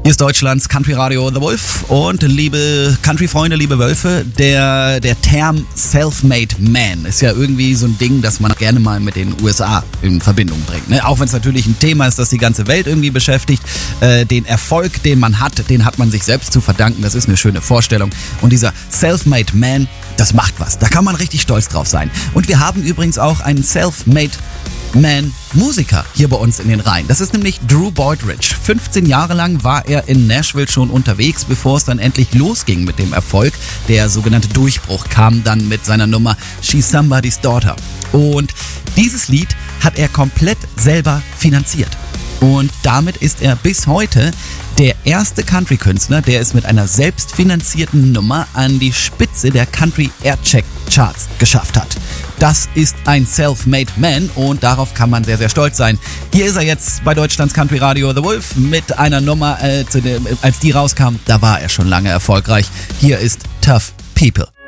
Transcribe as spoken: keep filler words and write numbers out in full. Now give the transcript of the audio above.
Hier ist Deutschlands Country Radio The Wolf und liebe Country-Freunde, liebe Wölfe, der, der Term Self-Made Man ist ja irgendwie so ein Ding, das man gerne mal mit den U S A in Verbindung bringt. Ne? Auch wenn es natürlich ein Thema ist, das die ganze Welt irgendwie beschäftigt. Äh, den Erfolg, den man hat, den hat man sich selbst zu verdanken. Das ist eine schöne Vorstellung. Und dieser Self-Made Man, das macht was. Da kann man richtig stolz drauf sein. Und wir haben übrigens auch einen Self-Made Man Musiker hier bei uns in den Reihen. Das ist nämlich Drew Boydridge. fünfzehn Jahre lang war er in Nashville schon unterwegs, bevor es dann endlich losging mit dem Erfolg. Der sogenannte Durchbruch kam dann mit seiner Nummer She's Somebody's Daughter. Und dieses Lied hat er komplett selber finanziert. Und damit ist er bis heute der erste Country-Künstler, der es mit einer selbstfinanzierten Nummer an die Spitze der Country Aircheck Charts geschafft hat. Das ist ein Self-Made Man und darauf kann man sehr, sehr stolz sein. Hier ist er jetzt bei Deutschlands Country Radio The Wolf mit einer Nummer, äh, als die rauskam, da war er schon lange erfolgreich. Hier ist Tough People.